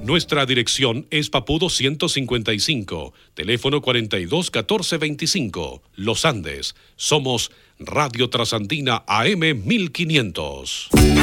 Nuestra dirección es Papudo 155, teléfono 421425, Los Andes. Somos Radio Trasandina AM 1500.